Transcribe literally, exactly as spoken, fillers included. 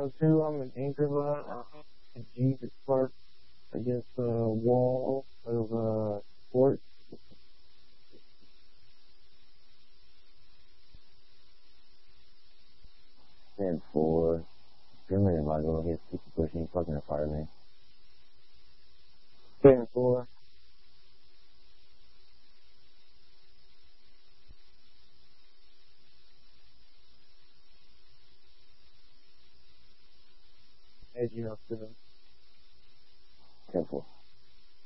oh two, I'm an anchor lot. A Jeep is parked against the wall of uh, sports. ten four. Grimmer might go get super pushing fucking apartment. ten four. Edging up to them.